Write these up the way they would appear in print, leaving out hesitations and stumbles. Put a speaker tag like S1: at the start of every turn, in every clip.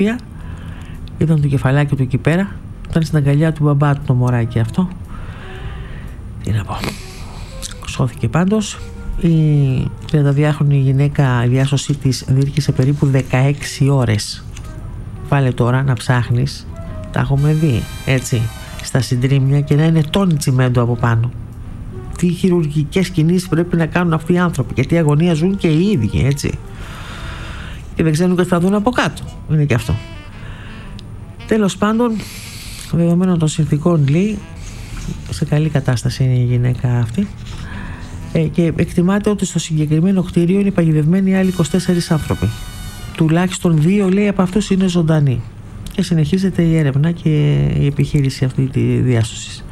S1: θεία. Ήταν το κεφαλάκι του εκεί πέρα. Ήταν στην αγκαλιά του μπαμπά του το μωράκι αυτό. Τι να πω. Σώθηκε πάντως. Η 32χρονη γυναίκα, η διάσωσή της διήρκησε περίπου 16 ώρες. Βάλε τώρα να ψάχνεις. Τα έχουμε δει έτσι στα συντρίμμια και να είναι τόνι τσιμέντο από πάνω. Τι χειρουργικές κινήσεις πρέπει να κάνουν αυτοί οι άνθρωποι, γιατί αγωνία ζουν και οι ίδιοι, έτσι, και δεν ξέρουν και θα δουν από κάτω. Είναι και αυτό. Τέλος πάντων, δεδομένων των συνθηκών, λέει, σε καλή κατάσταση είναι η γυναίκα αυτή, και εκτιμάται ότι στο συγκεκριμένο κτίριο είναι παγιδευμένοι άλλοι 24 άνθρωποι. Τουλάχιστον 2, λέει, από αυτούς είναι ζωντανοί. Και συνεχίζεται η έρευνα και η επιχείρηση αυτή τη διάσωσης.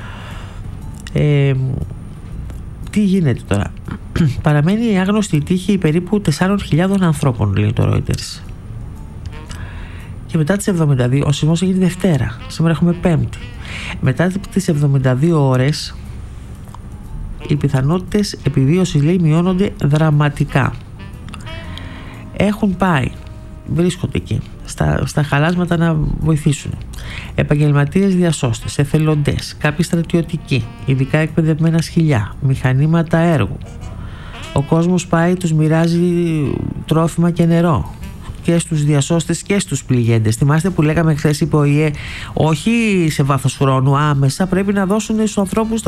S1: Τι γίνεται τώρα? Παραμένει η άγνωστη τύχη περίπου 4.000 ανθρώπων, λέει το Reuters. Και μετά τις 72, ο σεισμός έγινε Δευτέρα, σήμερα έχουμε Πέμπτη. Μετά τις 72 ώρες οι πιθανότητες επιβίωσης, λέει, μειώνονται δραματικά. Έχουν πάει, βρίσκονται εκεί στα χαλάσματα να βοηθήσουν επαγγελματίες διασώστες, εθελοντές, κάποιοι στρατιωτικοί, ειδικά εκπαιδευμένα σκυλιά, μηχανήματα έργου. Ο κόσμος πάει, τους μοιράζει τρόφιμα και νερό και στους διασώστες και στους πληγέντες. Θυμάστε που λέγαμε χθες, είπε ο ΙΕ, όχι σε βάθος χρόνου, άμεσα πρέπει να δώσουν στους ανθρώπους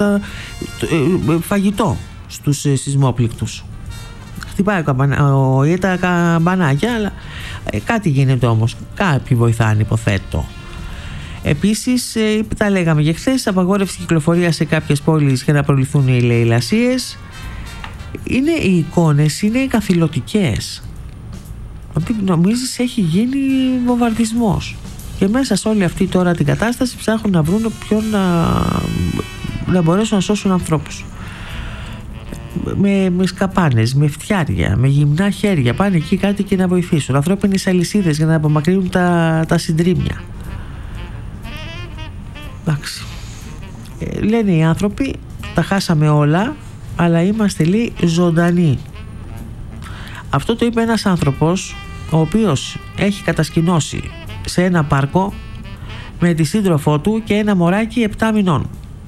S1: φαγητό στους σεισμόπληκτους. Χτυπάει ο ΙΕ τα καμπανάκια, αλλά κάτι γίνεται όμως. Κάποιοι βοηθάνε, υποθέτω. Επίσης, τα λέγαμε και χθες, απαγόρευση κυκλοφορίας σε κάποιες πόλεις για να προλυθούν οι λαιλασίες. Οι εικόνες είναι καθηλωτικές. Ότι νομίζεις έχει γίνει βομβαρδισμός. Και μέσα σε όλη αυτή τώρα την κατάσταση ψάχνουν να βρουν ποιον να μπορέσουν να σώσουν ανθρώπους. Με σκαπάνες, με φτιάρια, με γυμνά χέρια. Πάνε εκεί κάτι και να βοηθήσουν. Ανθρώπινες αλυσίδες για να απομακρύνουν τα συντρίμμια. Εντάξει. Λένε οι άνθρωποι, τα χάσαμε όλα, αλλά είμαστε, λέει, ζωντανοί. Αυτό το είπε ένας άνθρωπος ο οποίος έχει κατασκηνώσει σε ένα πάρκο με τη σύντροφό του και ένα μωράκι 7 μηνών.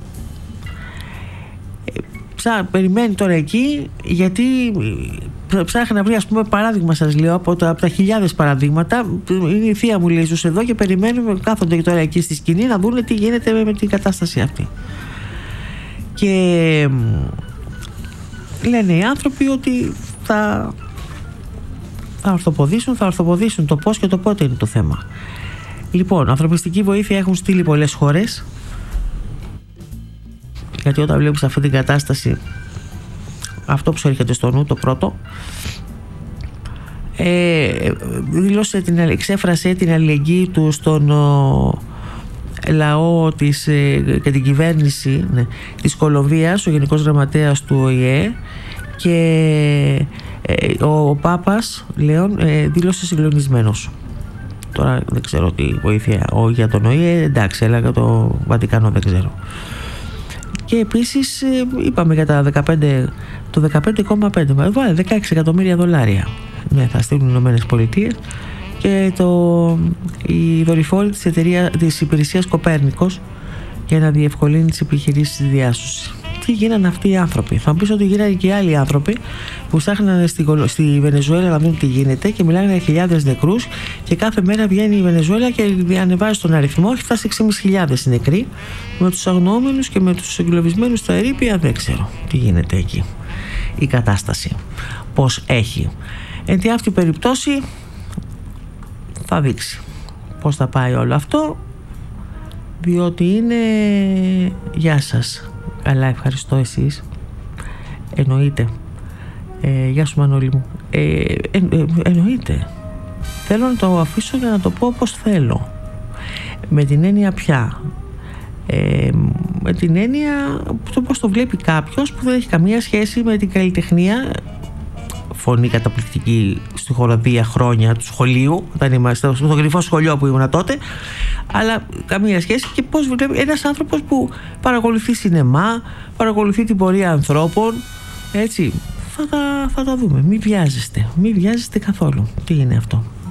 S1: Περιμένει τώρα εκεί, γιατί ψάχνει να βρει, ας πούμε, παράδειγμα, σας λέω, από τα χιλιάδες παραδείγματα. Είναι η θεία μου, λέει, ζούσε εδώ και περιμένουμε, κάθονται τώρα εκεί στη σκηνή να δουν τι γίνεται με την κατάσταση αυτή. Και λένε οι άνθρωποι ότι θα ορθοποδήσουν το πώς και το πότε είναι το θέμα. Λοιπόν, ανθρωπιστική βοήθεια έχουν στείλει πολλές χώρες, γιατί όταν βλέπεις αυτή την κατάσταση, αυτό που σου έρχεται στο νου το πρώτο, εξέφρασε την αλληλεγγύη του στον λαό και την κυβέρνηση της Κολομβίας, ο Γενικός Γραμματέας του ΟΗΕ, και ο Πάπας Λέων δήλωσε συγκλονισμένος. Τώρα δεν ξέρω τι βοήθεια για τον ΟΗΕ, εντάξει, αλλά για το Βατικάνο δεν ξέρω. Και επίσης είπαμε για το 15,5, βάλε 16 εκατομμύρια δολάρια. Ναι, θα στείλουν οι Ηνωμένες Πολιτείες και οι δορυφόροι της υπηρεσίας Κοπέρνικος για να διευκολύνει τις επιχειρήσεις της διάσωσης. Τι γίνανε αυτοί οι άνθρωποι? Θα μου πεις ότι γίνανε και άλλοι άνθρωποι που ψάχνανε στη Βενεζουέλα να δουν τι γίνεται και μιλάνε για χιλιάδες νεκρούς, και κάθε μέρα βγαίνει η Βενεζουέλα και ανεβάζει τον αριθμό. Έχει φτάσει 6.500 νεκροί, με τους αγνοούμενους και με τους εγκλωβισμένους στα ερείπια. Δεν ξέρω τι γίνεται εκεί, η κατάσταση πώς έχει. Εν τη αυτή περιπτώσει θα δείξει πώς θα πάει όλο αυτό, διότι είναι γεια σας. Καλά, ευχαριστώ, εσείς? Εννοείται. Γεια σου, Μανώλη μου. Εννοείται. Θέλω να το αφήσω για να το πω όπως θέλω. Με την έννοια πια? Με την έννοια πώς το βλέπει κάποιος που δεν έχει καμία σχέση με την καλλιτεχνία. Φωνή καταπληκτική στη χοροδία χρόνια του σχολείου, όταν είμαστε στο κρυφό σχολείο που ήμουν τότε, αλλά καμία σχέση. Και πώς βλέπει ένας άνθρωπος που παρακολουθεί σινεμά, παρακολουθεί την πορεία ανθρώπων, έτσι, θα τα δούμε. Μην βιάζεστε καθόλου. Τι είναι αυτό?